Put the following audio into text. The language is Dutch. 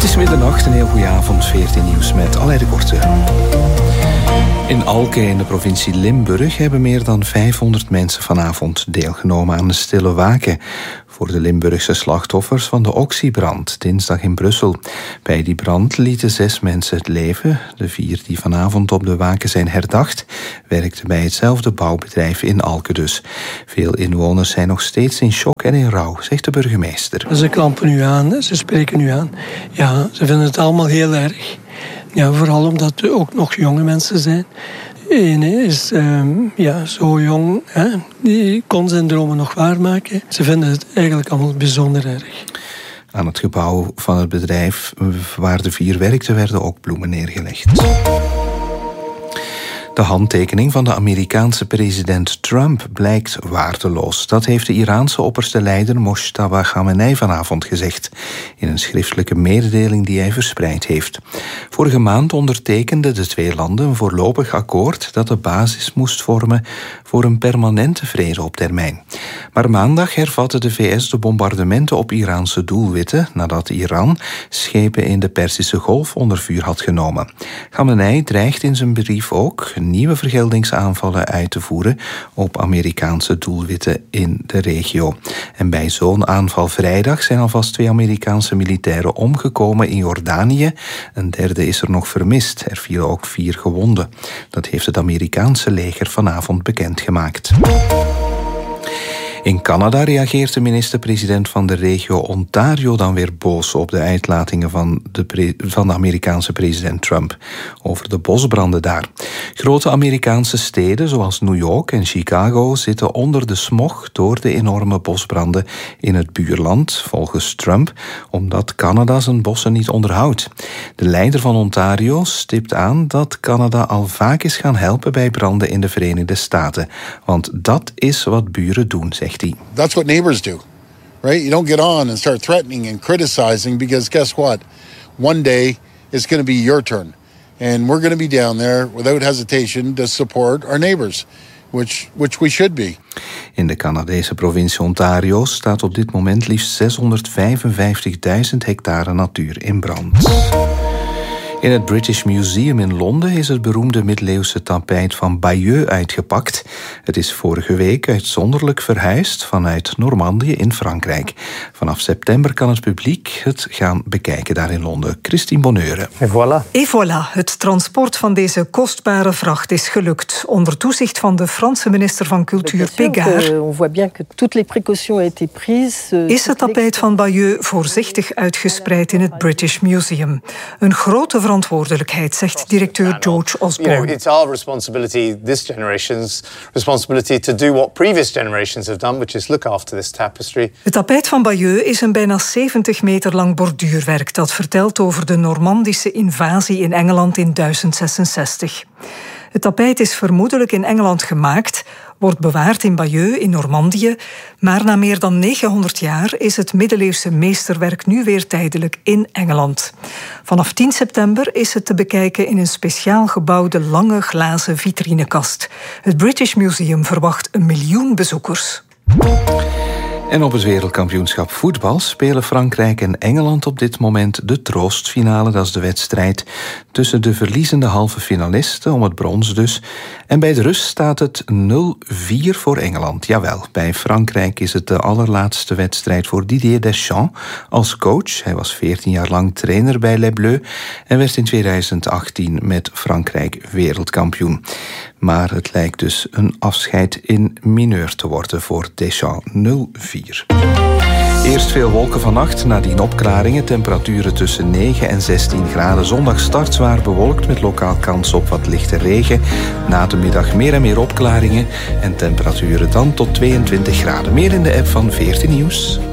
is middernacht, een heel goede avond, 14 nieuws met Alain de Korte. In Alke in de provincie Limburg hebben meer dan 500 mensen vanavond deelgenomen aan de stille waken voor de Limburgse slachtoffers van de Oxybrand dinsdag in Brussel. Bij die brand lieten 6 mensen het leven. De 4 die vanavond op de waken zijn herdacht werkten bij hetzelfde bouwbedrijf in Alke dus. Veel inwoners zijn nog steeds in shock en in rouw, zegt de burgemeester. Ze klampen nu aan, ze spreken nu aan. Ja, ze vinden het allemaal heel erg. Ja, vooral omdat er ook nog jonge mensen zijn. Eén is zo jong, die kon zijn dromen nog waarmaken. Ze vinden het eigenlijk allemaal bijzonder erg. Aan het gebouw van het bedrijf waar de 4 werkten werden ook bloemen neergelegd. De handtekening van de Amerikaanse president Trump blijkt waardeloos. Dat heeft de Iraanse opperste leider Mojtaba Khamenei vanavond gezegd in een schriftelijke mededeling die hij verspreid heeft. Vorige maand ondertekenden de 2 landen een voorlopig akkoord dat de basis moest vormen voor een permanente vrede op termijn. Maar maandag hervatte de VS de bombardementen op Iraanse doelwitten nadat Iran schepen in de Perzische Golf onder vuur had genomen. Khamenei dreigt in zijn brief ook nieuwe vergeldingsaanvallen uit te voeren op Amerikaanse doelwitten in de regio. En bij zo'n aanval vrijdag zijn alvast 2 Amerikaanse militairen omgekomen in Jordanië. Een derde is er nog vermist. Er vielen ook 4 gewonden. Dat heeft het Amerikaanse leger vanavond bekendgemaakt. In Canada reageert de minister-president van de regio Ontario dan weer boos op de uitlatingen van de Amerikaanse president Trump over de bosbranden daar. Grote Amerikaanse steden zoals New York en Chicago zitten onder de smog door de enorme bosbranden in het buurland, volgens Trump, omdat Canada zijn bossen niet onderhoudt. De leider van Ontario stipt aan dat Canada al vaak is gaan helpen bij branden in de Verenigde Staten, want dat is wat buren doen, zegt hij. That's what neighbors do, right? You don't get on and start threatening and criticizing because guess what? One day it's going to be your turn. And we're going to be down there without hesitation to support our neighbors, which we should be. In de Canadese provincie Ontario staat op dit moment liefst 655.000 hectare natuur in brand. In het British Museum in Londen is het beroemde middeleeuwse tapijt van Bayeux uitgepakt. Het is vorige week uitzonderlijk verhuisd vanuit Normandië in Frankrijk. Vanaf september kan het publiek het gaan bekijken daar in Londen. Christine Bonneure. Et voilà, het transport van deze kostbare vracht is gelukt. Onder toezicht van de Franse minister van Cultuur Pégard is het tapijt van Bayeux voorzichtig uitgespreid in het British Museum. Een grote verantwoordelijkheid, zegt directeur George Osborne. It's our responsibility, this generation's responsibility, to do what previous generations have done, which is look after this tapestry. Het tapijt van Bayeux is een bijna 70 meter lang borduurwerk dat vertelt over de Normandische invasie in Engeland in 1066. Het tapijt is vermoedelijk in Engeland gemaakt, wordt bewaard in Bayeux in Normandië, maar na meer dan 900 jaar is het middeleeuwse meesterwerk nu weer tijdelijk in Engeland. Vanaf 10 september is het te bekijken in een speciaal gebouwde lange glazen vitrinekast. Het British Museum verwacht 1 miljoen bezoekers. En op het wereldkampioenschap voetbal spelen Frankrijk en Engeland op dit moment de troostfinale. Dat is de wedstrijd tussen de verliezende halve finalisten om het brons dus. En bij de rust staat het 0-4 voor Engeland. Jawel, bij Frankrijk is het de allerlaatste wedstrijd voor Didier Deschamps als coach. Hij was 14 jaar lang trainer bij Les Bleus en werd in 2018 met Frankrijk wereldkampioen. Maar het lijkt dus een afscheid in mineur te worden voor Deschamps. 0-4. Eerst veel wolken vannacht, nadien opklaringen. Temperaturen tussen 9 en 16 graden. Zondag start zwaar bewolkt met lokaal kans op wat lichte regen. Na de middag meer en meer opklaringen. En temperaturen dan tot 22 graden. Meer in de app van 14 Nieuws.